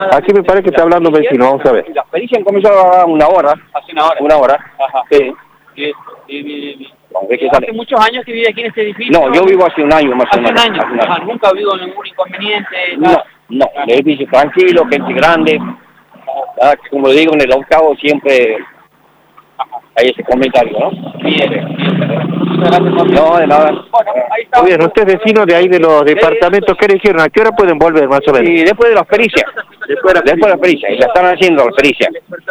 Aquí me parece que está hablando un vecino, vamos a ver. Las pericias han comenzado a una hora. Hace una hora. Una hora. Ajá. Sí. Y Vamos a ver qué hace sale. muchos años que vive aquí en este edificio. No, yo vivo hace un año más o Hace un menos. año. Hace un año. Ajá, nunca ha habido ningún inconveniente. No, Nada. no. El edificio tranquilo, gente grande. Como digo, en el octavo siempre hay ese comentario, ¿no? Bien. Muchas gracias, Jorge. No, de nada. Bueno, ahí está. Muy bien, usted es vecino de ahí de los departamentos, ¿qué le dijeron? ¿A qué hora pueden volver más o menos? Y después de las pericias. Después de las pericias. Y la están haciendo las pericias.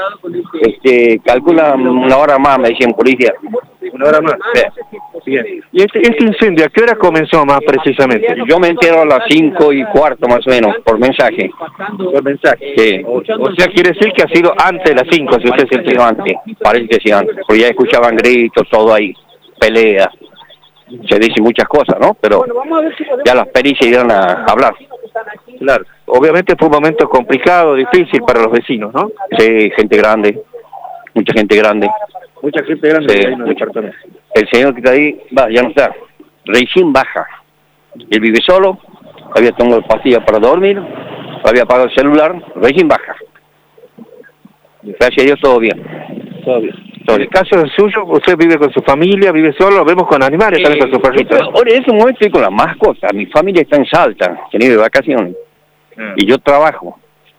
Calculan una hora más, me decían policía. Una hora más. Sí. Bien. ¿Y este incendio a qué hora comenzó más precisamente? Yo me entero a las 5:15 más o menos, por mensaje. Por mensaje. Sí. O sea, quiere decir que ha sido antes de las 5, si usted se enteró antes. Parece que sí antes. Porque ya escuchaban gritos, todo ahí, peleas. Se dicen muchas cosas, ¿no? Pero ya las pericias iban a hablar. Claro. Obviamente fue un momento complicado, difícil para los vecinos, ¿no? Sí, gente grande, mucha gente grande. Mucha gente grande Sí, ahí en el departamento. El señor que está ahí, ya no está. Recién baja. Él vive solo, había tomado pastillas para dormir, había apagado el celular, recién baja. Gracias a Dios, todo bien. Todo bien. En el caso suyo, usted vive con su familia, vive solo, lo vemos con animales, también con su perrito. Ahora en ese momento estoy con las mascotas, mi familia está en Salta, que de vacaciones, y yo trabajo.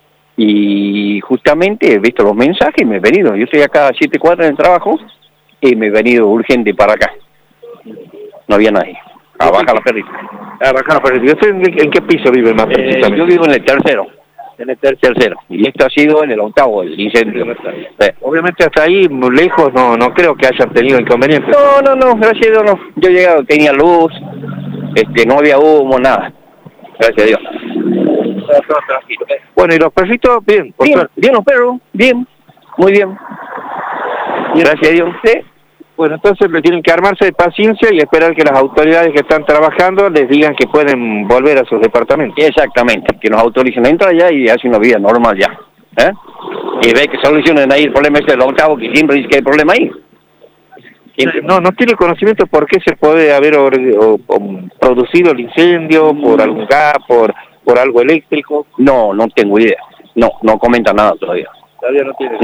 Y justamente he visto los mensajes y me he venido. Yo estoy acá a 7 cuadras en el trabajo y me he venido urgente para acá. No había nadie. A bajar la perrita. A bajar la perrita. ¿Y usted en qué piso vive más precisamente? Yo vivo en el tercero. En el tercero. Y esto ha sido en el octavo, el incendio. Sí. Obviamente hasta ahí, muy lejos, no creo que hayan tenido inconvenientes. No, gracias a Dios no. Yo llegaba, tenía luz, no había humo, nada. Gracias a Dios. Todo tranquilo. Bueno, ¿y los perritos? Bien, por suerte. Bien los perros, bien, muy bien. Gracias a Dios. Sí. Bueno, entonces le tienen que armarse de paciencia y esperar que las autoridades que están trabajando les digan que pueden volver a sus departamentos. Exactamente, que nos autoricen a entrar allá y hacer una vida normal ya. Y ve que solucionen ahí el problema este del octavo, que siempre dice que hay problema ahí. Siempre. No tiene conocimiento por qué se puede haber producido el incendio, por algún gas, por algo eléctrico. No tengo idea. No comenta nada todavía. Todavía no tiene.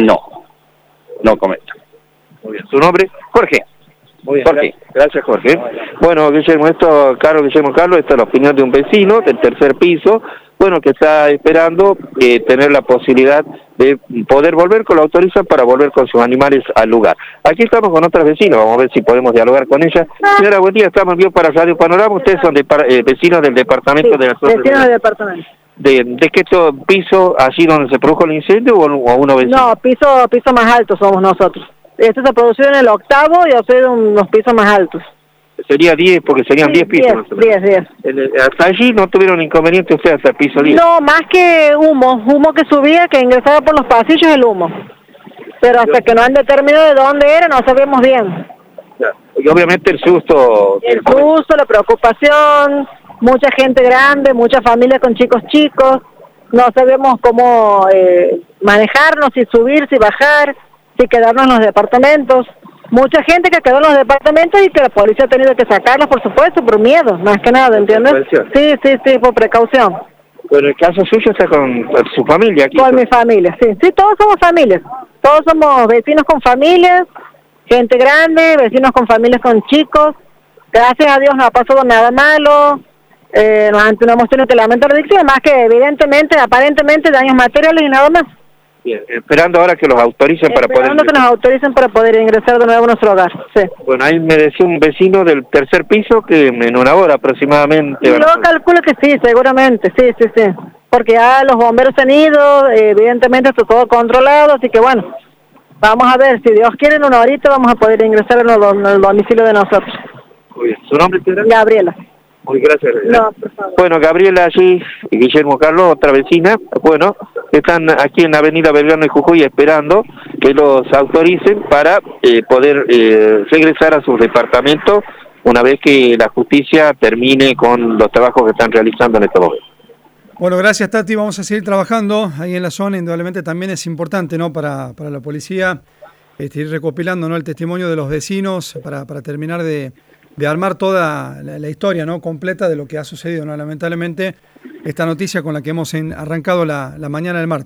No comenta. Muy bien. ¿Su nombre? Jorge. Muy bien. Jorge. Gracias, Jorge. Bueno, Guillermo, Guillermo Carlos, esta es la opinión de un vecino del tercer piso, bueno, que está esperando tener la posibilidad de poder volver con la autorizan para volver con sus animales al lugar. Aquí estamos con otras vecinas, vamos a ver si podemos dialogar con ella. Señora, buen día, estamos en vivo para Radio Panorama, ustedes son vecinos del departamento de la zona. Vecinos del departamento. ¿De qué piso, allí donde se produjo el incendio o uno vecino? No, piso más alto somos nosotros. Esto se produjo en el octavo y yo soy de unos pisos más altos. Sería 10, porque serían 10 pisos. 10. Hasta allí no tuvieron inconveniente ustedes hasta el piso 10. No, más que humo que subía, que ingresaba por los pasillos el humo. Pero hasta que no han determinado de dónde era, no sabemos bien. Y obviamente el susto. La preocupación, mucha gente grande, mucha familia con chicos. No sabemos cómo manejarnos, si subir, si bajar, si quedarnos en los departamentos. Mucha gente que quedó en los departamentos y que la policía ha tenido que sacarlos, por supuesto, por miedo, más que nada, ¿entiendes? Sí, por precaución. Pero el caso suyo está con su familia aquí. Con mi familia, sí, todos somos familias. Todos somos vecinos con familias, gente grande, vecinos con familias con chicos. Gracias a Dios no ha pasado nada malo. No hemos tenido que lamentar adicciones, más que evidentemente, aparentemente, daños materiales y nada más. Bien, esperando ahora que los autoricen para poder... Esperando que nos autoricen para poder ingresar de nuevo a nuestro hogar, sí. Bueno, ahí me decía un vecino del tercer piso que en una hora aproximadamente... Yo calculo que sí, seguramente, sí. Porque ya los bomberos se han ido, evidentemente está todo controlado, así que bueno, vamos a ver, si Dios quiere en una horita vamos a poder ingresar en el domicilio de nosotros. Muy bien, ¿su nombre será? Gabriela. Muy gracias. No, por favor. Bueno, Gabriela allí, y Guillermo Carlos, otra vecina, bueno, están aquí en Avenida Belgrano y Jujuy esperando que los autoricen para poder regresar a sus departamentos una vez que la justicia termine con los trabajos que están realizando en este momento. Bueno, gracias Tati, vamos a seguir trabajando ahí en la zona, indudablemente también es importante, ¿no?, para la policía ir recopilando, ¿no?, el testimonio de los vecinos para terminar de de armar toda la historia, ¿no?, completa de lo que ha sucedido, ¿no? Lamentablemente, esta noticia con la que hemos arrancado la mañana del martes.